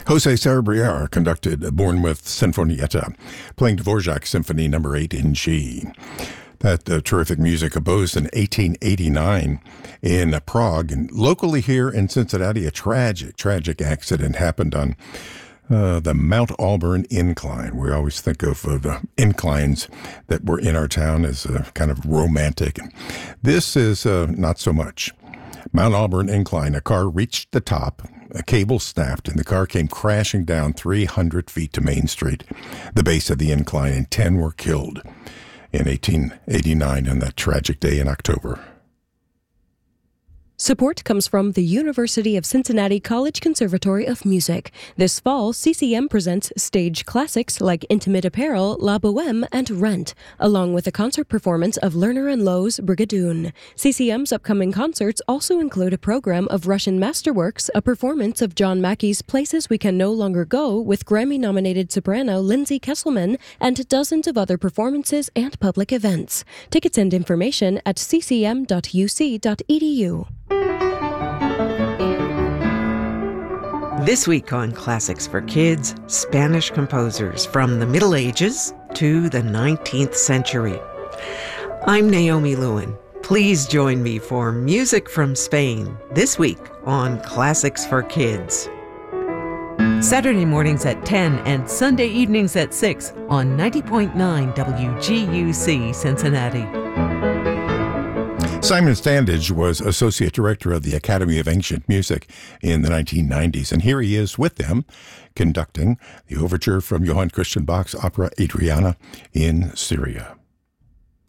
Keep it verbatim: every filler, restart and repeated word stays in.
Jose Sarabia conducted Bournemouth Sinfonietta, playing Dvorak Symphony Number eight in G. That uh, terrific music composed in eighteen eighty-nine in uh, Prague. And locally here in Cincinnati, a tragic, tragic accident happened on uh, the Mount Auburn Incline. We always think of uh, the inclines that were in our town as uh, kind of romantic. And this is uh, not so much. Mount Auburn Incline, a car reached the top, a cable snapped, and the car came crashing down three hundred feet to Main Street, the base of the incline, and ten were killed in eighteen eighty-nine on that tragic day in October. Support comes from the University of Cincinnati College Conservatory of Music. This fall, C C M presents stage classics like Intimate Apparel, La Boheme, and Rent, along with a concert performance of Lerner and Loewe's Brigadoon. C C M's upcoming concerts also include a program of Russian masterworks, a performance of John Mackey's Places We Can No Longer Go with Grammy-nominated soprano Lindsay Kesselman, and dozens of other performances and public events. Tickets and information at c c m dot u c dot e d u. This week on Classics for Kids, Spanish composers from the Middle Ages to the nineteenth century. I'm Naomi Lewin. Please join me for Music from Spain this week on Classics for Kids. Saturday mornings at ten and Sunday evenings at six on ninety point nine W G U C Cincinnati. Simon Standage was Associate Director of the Academy of Ancient Music in the nineteen nineties, and here he is with them conducting the overture from Johann Christian Bach's opera Adriana in Syria.